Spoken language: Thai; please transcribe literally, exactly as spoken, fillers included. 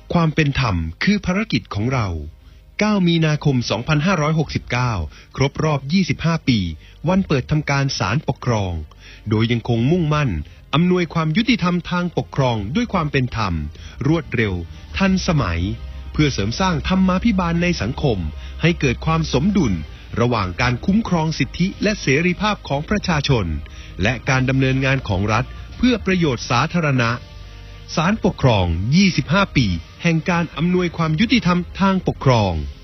ความเป็นธรรมคือภารกิจของเรา เก้า มีนาคม สองพันห้าร้อยหกสิบเก้า ครบรอบ ยี่สิบห้า ปี วันเปิดทำการศาลปกครอง โดยยังคงมุ่งมั่นอำนวยความยุติธรรมทางปกครองด้วยความเป็นธรรม รวดเร็ว ทันสมัย เพื่อเสริมสร้างธรรมาภิบาลในสังคมให้เกิดความสมดุลระหว่างการคุ้มครองสิทธิและเสรีภาพของประชาชนและการดำเนินงานของรัฐเพื่อประโยชน์สาธารณะศาลปกครอง ยี่สิบห้า ปีแห่งการอำนวยความยุติธรรมทางปกครอง